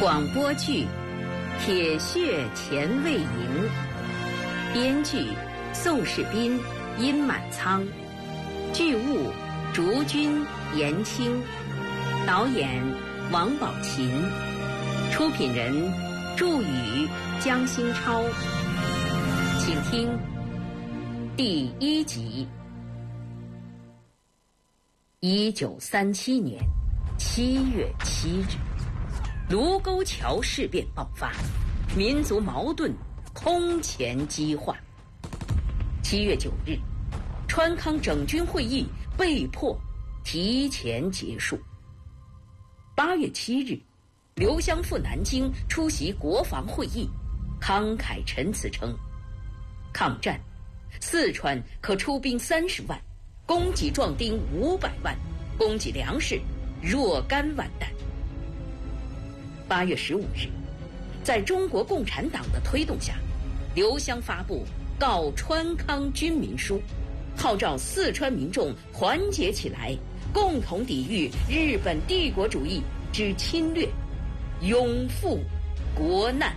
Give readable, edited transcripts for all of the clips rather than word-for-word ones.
广播剧《铁血前卫营》，编剧宋世斌、殷满仓，剧务竹君、严青，导演王宝琴，出品人祝宇、江新超。请听第1集。1937年7月7日，卢沟桥事变爆发，民族矛盾空前激化。7月9日，川康整军会议被迫提前结束。8月7日，刘湘赴南京出席国防会议，慷慨陈词称，抗战，四川可出兵30万，供给壮丁500万，供给粮食若干万担。8月15日，在中国共产党的推动下，刘湘发布《告川康军民书》，号召四川民众团结起来，共同抵御日本帝国主义之侵略，拥护国难。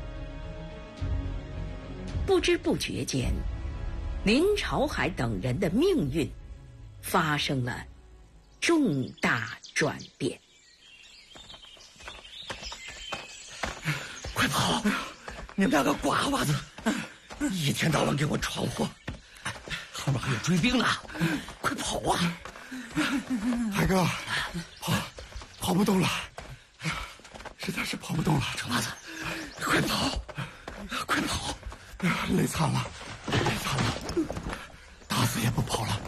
不知不觉间，林朝海等人的命运发生了重大转变。 快跑！你们两个瓜娃子，一天到晚给我闯祸，后面还有追兵呢，快跑啊！ 海哥，跑不动了，实在是跑不动了。 臭娃子，快跑，快跑！ 累惨了，打死也不跑了。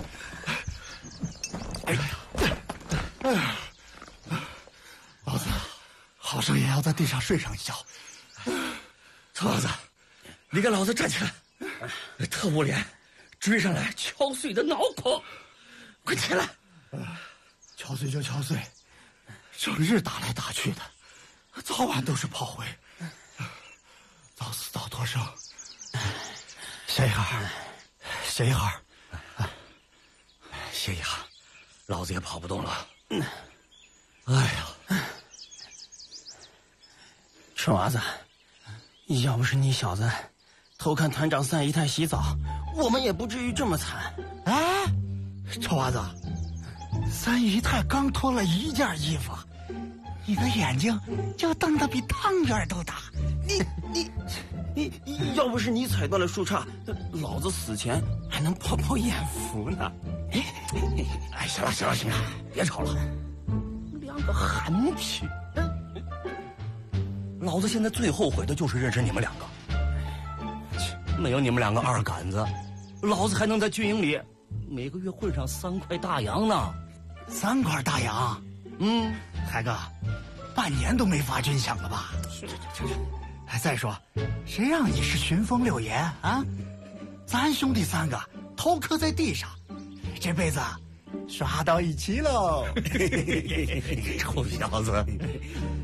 哎呀，老子好生也要在地上睡上一觉。 臭娃子，你给老子站起来！特务连追上来敲碎的脑壳，快起来！ 敲碎就敲碎，整日打来打去的，早晚都是炮灰，早死早脱生。歇一会儿，歇一会儿， 歇一下，老子也跑不动了。哎呀， 臭娃子，要不是你小子偷看团长三姨太洗澡，我们也不至于这么惨。 哎，臭娃子，三姨太刚脱了一件衣服，你的眼睛就瞪得比汤圆都大。 你要不是你踩断了树杈，老子死前还能泡眼福呢。 哎，行了，别吵了，两个憨皮。老子现在最后悔的就是认识你们两个，没有你们两个二杆子，老子还能在军营里每个月混上3块大洋呢。 3块大洋？海哥，半年都没发军饷了吧？是。再说，谁让你是巡风六爷啊？咱兄弟3个头磕在地上，这辈子刷到一起喽！ 臭小子，